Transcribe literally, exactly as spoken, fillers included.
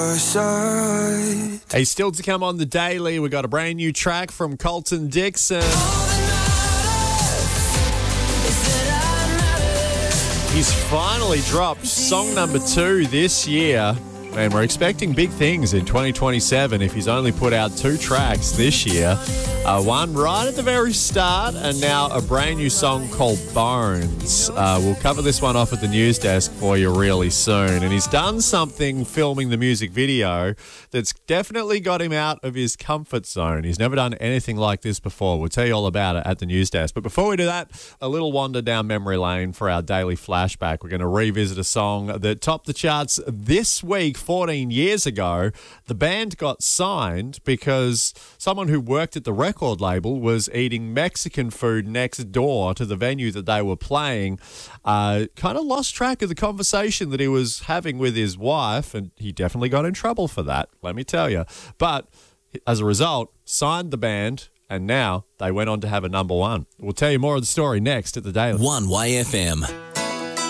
Hey, still to come on the Daily, we got a brand new track from Colton Dixon. He's finally dropped song number two this year. And we're expecting big things in twenty twenty-seven if he's only put out two tracks this year. Uh, one right at the very start, and now a brand new song called Bones. Uh, we'll cover this one off at the news desk for you really soon. And he's done something filming the music video that's definitely got him out of his comfort zone. He's never done anything like this before. We'll tell you all about it at the news desk. But before we do that, a little wander down memory lane for our daily flashback. We're going to revisit a song that topped the charts this week. fourteen years ago, the band got signed because someone who worked at the record label was eating Mexican food next door to the venue that they were playing. Uh, kind of lost track of the conversation that he was having with his wife, and he definitely got in trouble for that, let me tell you. But as a result, signed the band, and now they went on to have a number one. We'll tell you more of the story next at the Daily. one Y F M.